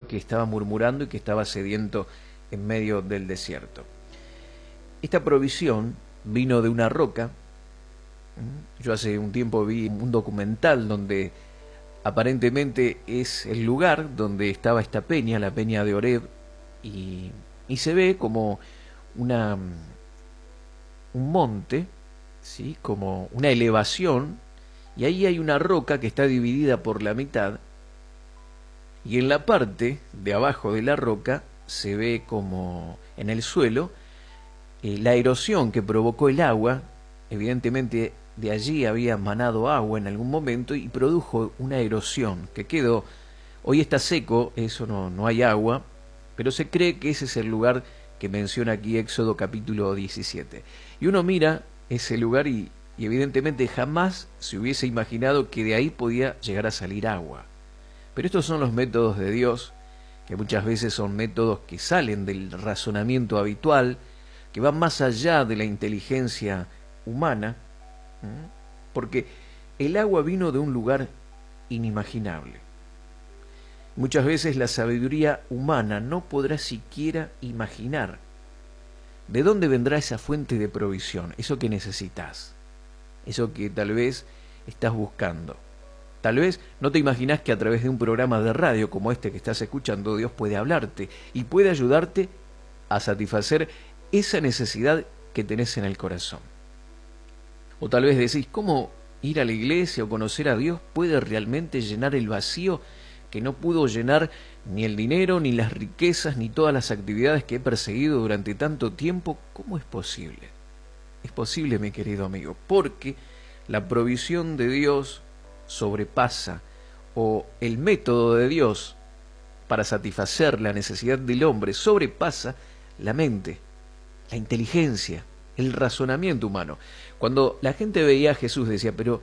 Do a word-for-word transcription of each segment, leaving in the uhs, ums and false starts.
que estaba murmurando y que estaba sediento en medio del desierto. Esta provisión vino de una roca. Yo hace un tiempo vi un documental donde aparentemente es el lugar donde estaba esta peña, la peña de Horeb, y, y se ve como una, un monte, ¿sí? Como una elevación, y ahí hay una roca que está dividida por la mitad, y en la parte de abajo de la roca se ve como en el suelo eh, la erosión que provocó el agua. Evidentemente de allí había manado agua en algún momento y produjo una erosión que quedó. Hoy está seco, eso no, no hay agua, pero se cree que ese es el lugar que menciona aquí Éxodo capítulo diecisiete. Y uno mira ese lugar y, y evidentemente jamás se hubiese imaginado que de ahí podía llegar a salir agua. Pero estos son los métodos de Dios, que muchas veces son métodos que salen del razonamiento habitual, que van más allá de la inteligencia humana, porque el agua vino de un lugar inimaginable. Muchas veces la sabiduría humana no podrá siquiera imaginar de dónde vendrá esa fuente de provisión, eso que necesitas, eso que tal vez estás buscando. Tal vez no te imaginas que a través de un programa de radio como este que estás escuchando, Dios puede hablarte y puede ayudarte a satisfacer esa necesidad que tenés en el corazón. O tal vez decís, ¿cómo ir a la iglesia o conocer a Dios puede realmente llenar el vacío que no pudo llenar ni el dinero, ni las riquezas, ni todas las actividades que he perseguido durante tanto tiempo? ¿Cómo es posible? Es posible, mi querido amigo, porque la provisión de Dios sobrepasa, o el método de Dios para satisfacer la necesidad del hombre sobrepasa la mente, la inteligencia, el razonamiento humano. Cuando la gente veía a Jesús decía, pero,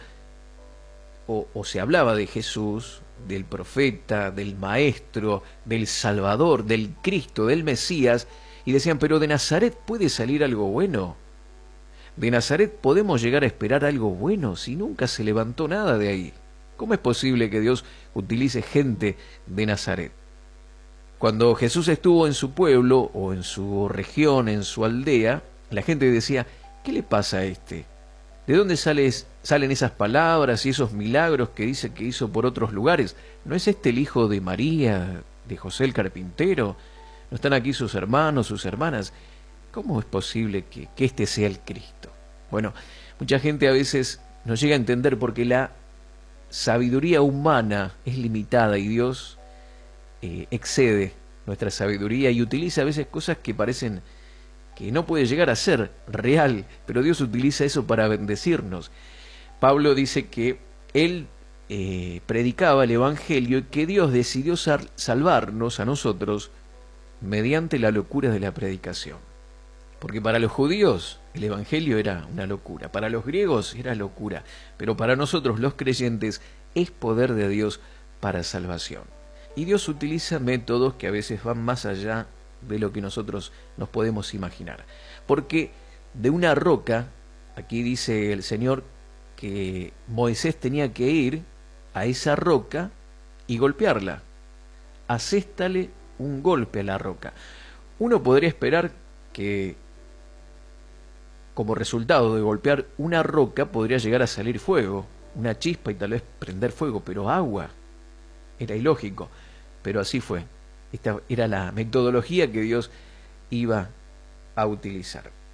o, o se hablaba de Jesús, del profeta, del maestro, del Salvador, del Cristo, del Mesías, y decían, pero de Nazaret puede salir algo bueno. De Nazaret podemos llegar a esperar algo bueno si nunca se levantó nada de ahí. ¿Cómo es posible que Dios utilice gente de Nazaret? Cuando Jesús estuvo en su pueblo o en su región, en su aldea, la gente decía, ¿qué le pasa a este? ¿De dónde sales, salen esas palabras y esos milagros que dice que hizo por otros lugares? ¿No es este el hijo de María, de José el carpintero? ¿No están aquí sus hermanos, sus hermanas? ¿Cómo es posible que, que este sea el Cristo? Bueno, mucha gente a veces no llega a entender porque la sabiduría humana es limitada y Dios eh, excede nuestra sabiduría y utiliza a veces cosas que parecen que no puede llegar a ser real, pero Dios utiliza eso para bendecirnos. Pablo dice que él eh, predicaba el Evangelio y que Dios decidió sal- salvarnos a nosotros mediante la locura de la predicación. Porque para los judíos el Evangelio era una locura, para los griegos era locura, pero para nosotros los creyentes es poder de Dios para salvación. Y Dios utiliza métodos que a veces van más allá de lo que nosotros nos podemos imaginar. Porque de una roca, aquí dice el Señor que Moisés tenía que ir a esa roca y golpearla. Aséstale un golpe a la roca. Uno podría esperar que como resultado de golpear una roca podría llegar a salir fuego, una chispa y tal vez prender fuego, pero agua. Era ilógico, pero así fue. Esta era la metodología que Dios iba a utilizar.